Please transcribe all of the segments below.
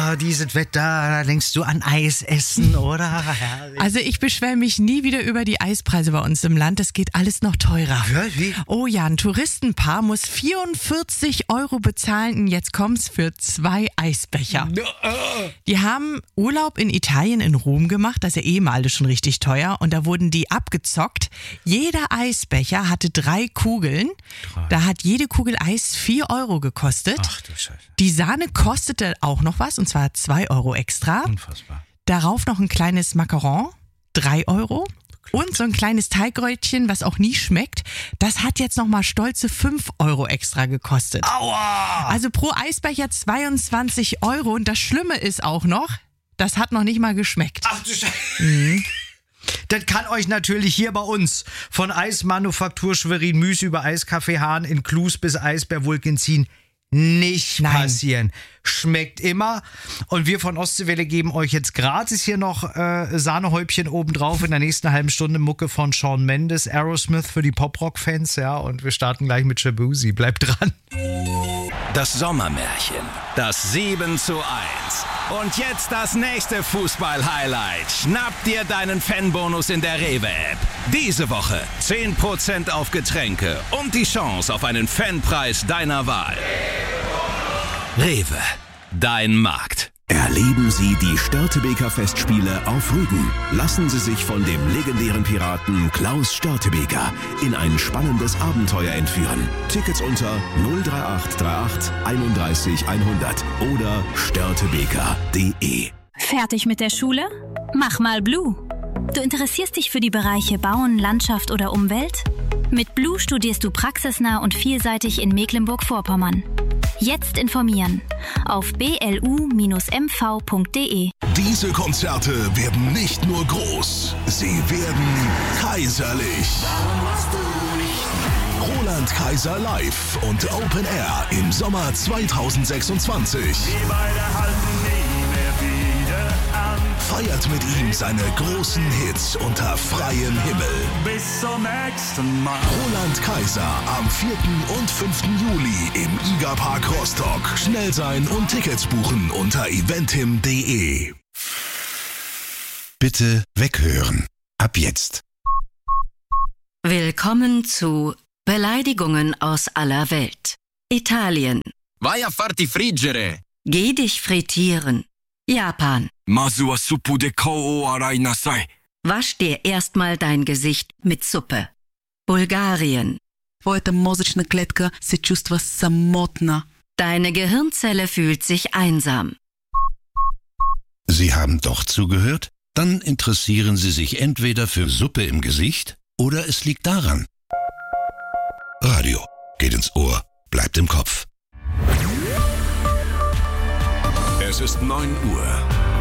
dieses Wetter, da denkst du an Eis essen, oder? Also ich beschwere mich nie wieder über die Eispreise bei uns im Land. Es geht alles noch teurer. Ja, wie? Oh ja, ein Touristenpaar muss 44 € bezahlen und jetzt kommt's für 2 Eisbecher. Die haben Urlaub in Italien in Rom gemacht, das ist ja mal alles schon richtig teuer und da wurden die abgezockt. Jeder Eisbecher hatte 3 Kugeln. Da hat jede Kugel Eis 4 € gekostet. Ach du Scheiße. Die Sahne kostete auch noch was, und zwar 2 € extra. Unfassbar. Darauf noch ein kleines Macaron, 3 €. Und so ein kleines Teigbrötchen, was auch nie schmeckt, das hat jetzt nochmal stolze 5 € extra gekostet. Aua! Also pro Eisbecher 22 €. Und das Schlimme ist auch noch, das hat noch nicht mal geschmeckt. Ach du Scheiße. Das kann euch natürlich hier bei uns von Eismanufaktur Schwerin Müs über Eiskaffee Hahn in Klus bis Eisbär Vulcanzin nicht passieren. Schmeckt immer. Und wir von Ostseewelle geben euch jetzt gratis hier noch Sahnehäubchen obendrauf in der nächsten halben Stunde Mucke von Shawn Mendes, Aerosmith für die Pop-Rock-Fans. Ja, und wir starten gleich mit Shabuzi. Bleibt dran. Das Sommermärchen, das 7:1. Und jetzt das nächste Fußball-Highlight. Schnapp dir deinen Fanbonus in der Rewe-App. Diese Woche 10% auf Getränke und die Chance auf einen Fanpreis deiner Wahl. Rewe, dein Markt. Erleben Sie die Störtebeker Festspiele auf Rügen. Lassen Sie sich von dem legendären Piraten Klaus Störtebeker in ein spannendes Abenteuer entführen. Tickets unter 03838 31 100 oder störtebeker.de. Fertig mit der Schule? Mach mal Blue. Du interessierst dich für die Bereiche Bauen, Landschaft oder Umwelt? Mit Blue studierst du praxisnah und vielseitig in Mecklenburg-Vorpommern. Jetzt informieren auf blu-mv.de. Diese Konzerte werden nicht nur groß, sie werden kaiserlich. Roland Kaiser live und Open Air im Sommer 2026. Feiert mit ihm seine großen Hits unter freiem Himmel. Bis zum nächsten Mal. Roland Kaiser am 4. und 5. Juli im IGA-Park Rostock. Schnell sein und Tickets buchen unter eventim.de. Bitte weghören. Ab jetzt. Willkommen zu Beleidigungen aus aller Welt. Italien. Vai a farti friggere. Geh dich frittieren. Japan. Masu wa suppu de kao o arai nasai. Wasch dir erstmal dein Gesicht mit Suppe. Bulgarien. Твоята мозъчна клетка се чувства самотна. Deine Gehirnzelle fühlt sich einsam. Sie haben doch zugehört? Dann interessieren Sie sich entweder für Suppe im Gesicht oder es liegt daran. Radio geht ins Ohr, bleibt im Kopf. Es ist 9 Uhr.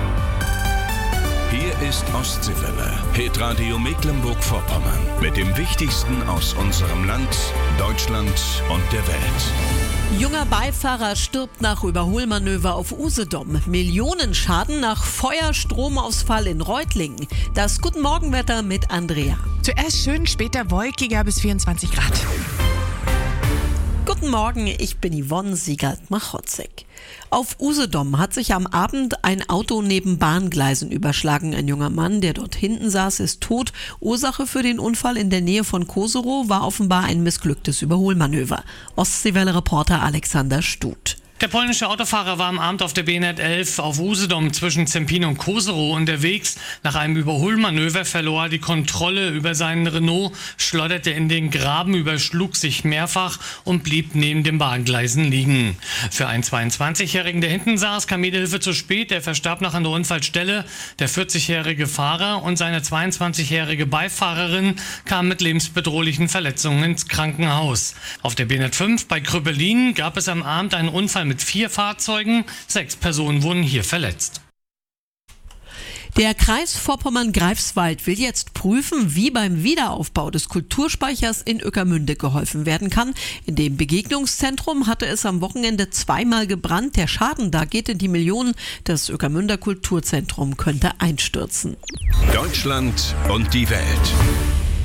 Hier ist Ostseewelle. Hitradio Mecklenburg-Vorpommern. Mit dem Wichtigsten aus unserem Land, Deutschland und der Welt. Junger Beifahrer stirbt nach Überholmanöver auf Usedom. Millionenschaden nach Feuerstromausfall in Reutlingen. Das Guten Morgenwetter mit Andrea. Zuerst schön, später wolkiger bis 24 Grad. Guten Morgen, ich bin Yvonne Siegert-Machotzek. Auf Usedom hat sich am Abend ein Auto neben Bahngleisen überschlagen. Ein junger Mann, der dort hinten saß, ist tot. Ursache für den Unfall in der Nähe von Koserow war offenbar ein missglücktes Überholmanöver. Ostseewelle-Reporter Alexander Stuth. Der polnische Autofahrer war am Abend auf der B111 11 auf Usedom zwischen Zempin und Koserow unterwegs. Nach einem Überholmanöver verlor er die Kontrolle über seinen Renault, schleuderte in den Graben, überschlug sich mehrfach und blieb neben den Bahngleisen liegen. Für einen 22-Jährigen, der hinten saß, kam jede Hilfe zu spät. Er verstarb noch an der Unfallstelle. Der 40-jährige Fahrer und seine 22-jährige Beifahrerin kamen mit lebensbedrohlichen Verletzungen ins Krankenhaus. Auf der B105 bei Krüppelin gab es am Abend einen Unfall mit 4 Fahrzeugen. 6 Personen wurden hier verletzt. Der Kreis Vorpommern-Greifswald will jetzt prüfen, wie beim Wiederaufbau des Kulturspeichers in Ueckermünde geholfen werden kann. In dem Begegnungszentrum hatte es am Wochenende 2-mal gebrannt. Der Schaden da geht in die Millionen. Das Ueckermünder Kulturzentrum könnte einstürzen. Deutschland und die Welt.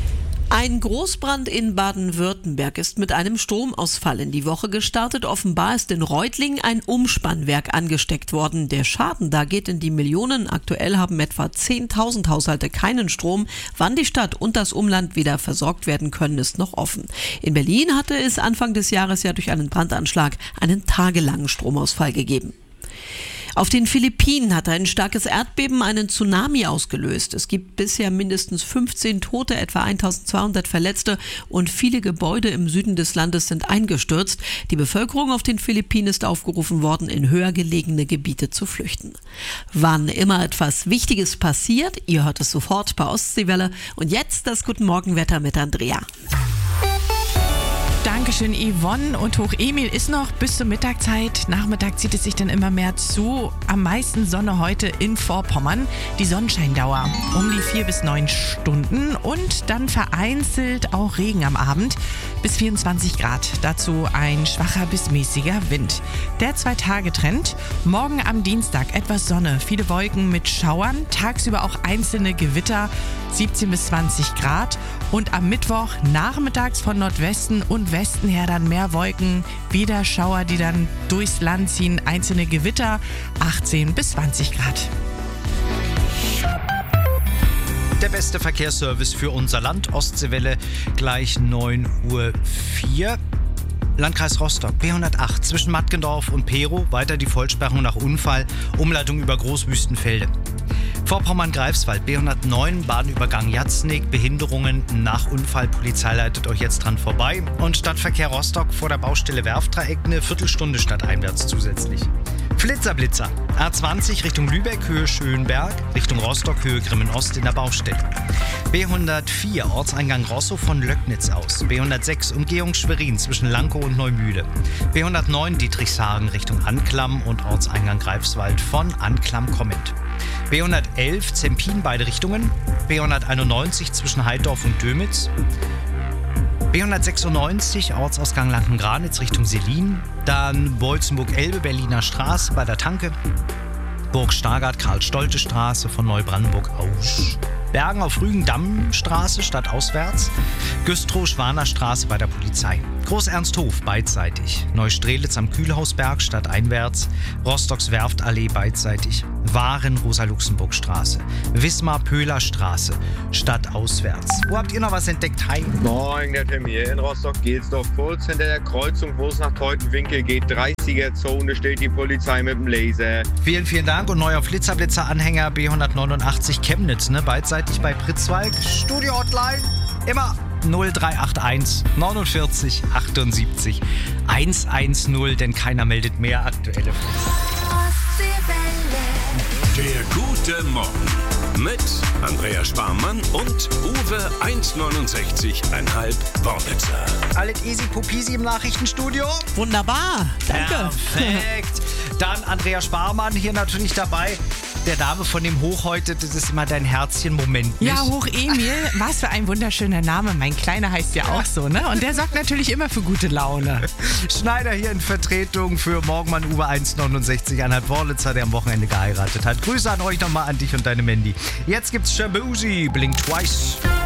Ein Großbrand in Baden-Württemberg ist mit einem Stromausfall in die Woche gestartet. Offenbar ist in Reutlingen ein Umspannwerk angesteckt worden. Der Schaden da geht in die Millionen. Aktuell haben etwa 10.000 Haushalte keinen Strom. Wann die Stadt und das Umland wieder versorgt werden können, ist noch offen. In Berlin hatte es Anfang des Jahres ja durch einen Brandanschlag einen tagelangen Stromausfall gegeben. Auf den Philippinen hat ein starkes Erdbeben einen Tsunami ausgelöst. Es gibt bisher mindestens 15 Tote, etwa 1200 Verletzte und viele Gebäude im Süden des Landes sind eingestürzt. Die Bevölkerung auf den Philippinen ist aufgerufen worden, in höher gelegene Gebiete zu flüchten. Wann immer etwas Wichtiges passiert, ihr hört es sofort bei Ostseewelle. Und jetzt das Guten Morgen-Wetter mit Andrea. Dankeschön, Yvonne. Und Hoch Emil ist noch bis zur Mittagszeit. Nachmittag zieht es sich dann immer mehr zu. Am meisten Sonne heute in Vorpommern. Die Sonnenscheindauer um die 4 bis 9 Stunden und dann vereinzelt auch Regen am Abend bis 24 Grad. Dazu ein schwacher bis mäßiger Wind. Der 2-Tage-Trend. Morgen am Dienstag etwas Sonne, viele Wolken mit Schauern. Tagsüber auch einzelne Gewitter, 17 bis 20 Grad. Und am Mittwoch nachmittags von Nordwesten und Westen her dann mehr Wolken, wieder Schauer, die dann durchs Land ziehen, einzelne Gewitter, 18 bis 20 Grad. Der beste Verkehrsservice für unser Land, Ostseewelle, gleich 9:04 Uhr. Landkreis Rostock, B108 zwischen Mattgendorf und Perow, weiter die Vollsperrung nach Unfall, Umleitung über Großwüstenfelde. Vorpommern-Greifswald, B109, Bahnübergang Jatznig, Behinderungen nach Unfall, Polizei leitet euch jetzt dran vorbei. Und Stadtverkehr Rostock vor der Baustelle Werftdreieck eine Viertelstunde stadteinwärts zusätzlich. Flitzer-Blitzer, A20 Richtung Lübeck, Höhe Schönberg, Richtung Rostock, Höhe Grimmen-Ost in der Baustelle. B104, Ortseingang Rosso von Löcknitz aus. B106, Umgehung Schwerin zwischen Lankow und Neumühle. B109, Dietrichshagen Richtung Anklam und Ortseingang Greifswald von Anklam kommend. B111, Zempin beide Richtungen. B191 zwischen Heidorf und Dömitz. B196, Ortsausgang Lanken-Granitz Richtung Selin. Dann Bolzenburg-Elbe, Berliner Straße bei der Tanke. Burg-Stargard, Karl-Stolte-Straße von Neubrandenburg aus. Bergen auf Rügen, Dammstraße stadtauswärts. Güstrow, Schwaner Straße bei der Polizei. Groß-Ernsthof beidseitig. Neustrelitz am Kühlhausberg stadteinwärts. Rostocks Werftallee beidseitig. Waren, Rosa-Luxemburg-Straße. Wismar-Pöhler-Straße stadtauswärts. Wo habt ihr noch was entdeckt? Hi. Moin, der Tim hier. In Rostock-Gelsdorf, kurz hinter der Kreuzung, wo es nach Teutenwinkel geht. 30er-Zone, steht die Polizei mit dem Laser. Vielen, vielen Dank. Und neuer Flitzer-Blitzer-Anhänger B189 Chemnitz, ne? Beidseitig bei Pritzwalk. Studio-Hotline, immer 0381 49 78 110, denn keiner meldet mehr aktuelle Der gute Morgen mit Andrea Sparmann und Uwe 1,69,5 Worbitzer. Alles easy popisi im Nachrichtenstudio. Wunderbar, danke. Perfekt. Dann Andrea Sparmann hier natürlich dabei. Der Name von dem Hoch heute, das ist immer dein Herzchen-Moment. Ja, Hoch Emil, was für ein wunderschöner Name. Mein Kleiner heißt ja auch so, ne? Und der sorgt natürlich immer für gute Laune. Schneider hier in Vertretung für Morgenmann Uwe 1,69,5 Worbitzer, der am Wochenende geheiratet hat. Grüße an euch nochmal, an dich und deine Mandy. Jetzt gibt's Shabuzi, Blink Twice.